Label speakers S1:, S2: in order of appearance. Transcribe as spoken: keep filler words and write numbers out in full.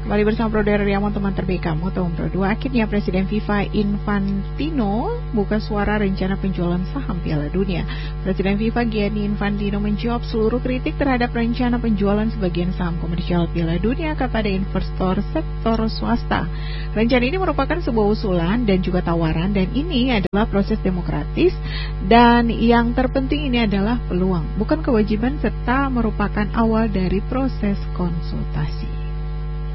S1: Kembali bersama Pro dari Riamon, teman terbaik kamu, tahun Pro dua. Akhirnya Presiden FIFA Infantino buka suara rencana penjualan saham Piala Dunia. Presiden FIFA Gianni Infantino menjawab seluruh kritik terhadap rencana penjualan sebagian saham komersial Piala Dunia kepada investor sektor swasta. Rencana ini merupakan sebuah usulan dan juga tawaran, dan ini adalah proses demokratis, dan yang terpenting ini adalah peluang, bukan kewajiban, serta merupakan awal dari proses konsultasi.